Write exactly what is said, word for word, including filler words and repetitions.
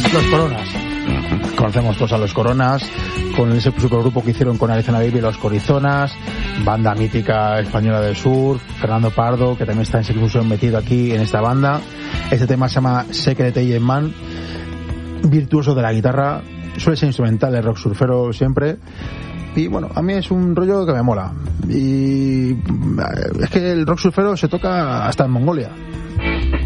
Los Coronas. Conocemos todos a Los Coronas, con ese supergrupo que hicieron con Arizona Baby, Los Corizonas, banda mítica española del sur, Fernando Pardo, que también está en Sex metido aquí en esta banda. Este tema se llama Secret Agent Man, virtuoso de la guitarra, suele ser instrumental, de rock surfero siempre. Y bueno, a mí es un rollo que me mola. Y es que el rock surfero se toca hasta en Mongolia.